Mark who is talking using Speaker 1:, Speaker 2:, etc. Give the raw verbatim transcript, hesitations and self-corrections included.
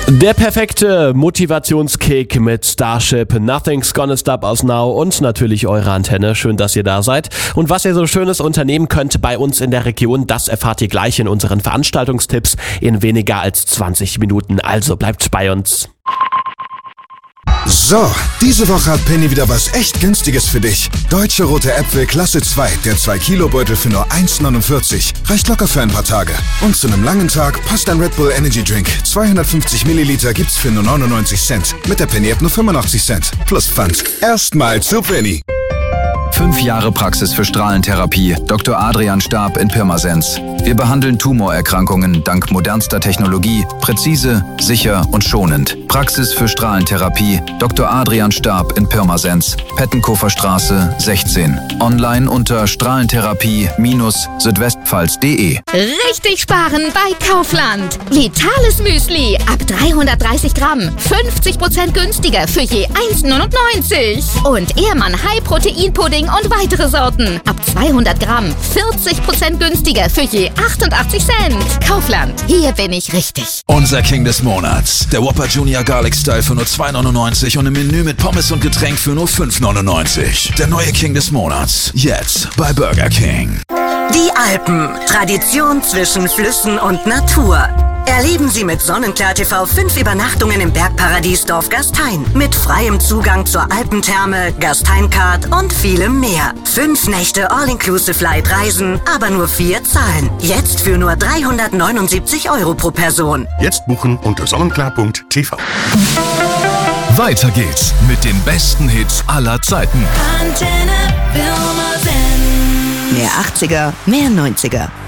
Speaker 1: Der perfekte Motivationskick mit Starship, Nothing's Gonna Stop Us Now und natürlich eure Antenne. Schön, dass ihr da seid. Und was ihr so Schönes unternehmen könnt bei uns in der Region, das erfahrt ihr gleich in unseren Veranstaltungstipps in weniger als zwanzig Minuten. Also bleibt bei uns.
Speaker 2: So, diese Woche hat Penny wieder was echt Günstiges für dich. Deutsche Rote Äpfel Klasse zwei, der zwei Kilo Beutel für nur eins neunundvierzig. Reicht locker für ein paar Tage. Und zu einem langen Tag passt ein Red Bull Energy Drink. zweihundertfünfzig Milliliter gibt's für nur neunundneunzig Cent. Mit der Penny App nur fünfundachtzig Cent. Plus Pfand. Erstmal zu Penny.
Speaker 3: Fünf Jahre Praxis für Strahlentherapie. Doktor Adrian Stab in Pirmasens. Wir behandeln Tumorerkrankungen dank modernster Technologie, präzise, sicher und schonend. Praxis für Strahlentherapie. Doktor Adrian Stab in Pirmasens. Pettenkofer Straße sechzehn. Online unter strahlentherapie Südwestpfalz punkt de.
Speaker 4: Richtig sparen bei Kaufland. Vitales Müsli ab dreihundertdreißig Gramm. fünfzig Prozent günstiger für je eins neunundneunzig. Und Ehrmann High Protein Pudding und weitere Sorten. Ab zweihundert Gramm. vierzig Prozent günstiger für je achtundachtzig Cent. Kaufland. Hier bin ich richtig.
Speaker 5: Unser King des Monats. Der Whopper Junior Garlic Style für nur zwei neunundneunzig und im Menü mit Pommes und Getränk für nur fünf neunundneunzig. Der neue King des Monats. Jetzt bei Burger King.
Speaker 6: Die Alpen. Tradition zwischen Flüssen und Natur. Erleben Sie mit Sonnenklar T V fünf Übernachtungen im Bergparadies Dorf Gastein. Mit freiem Zugang zur Alpentherme, Gastein-Card und vielem mehr. Fünf Nächte All-Inclusive-Flight-Reisen, aber nur vier zahlen. Jetzt für nur dreihundertneunundsiebzig Euro pro Person.
Speaker 2: Jetzt buchen unter sonnenklar punkt t v.
Speaker 7: Weiter geht's mit den besten Hits aller Zeiten.
Speaker 8: Antenne Pirmasens.
Speaker 6: Mehr achtziger, mehr neunziger.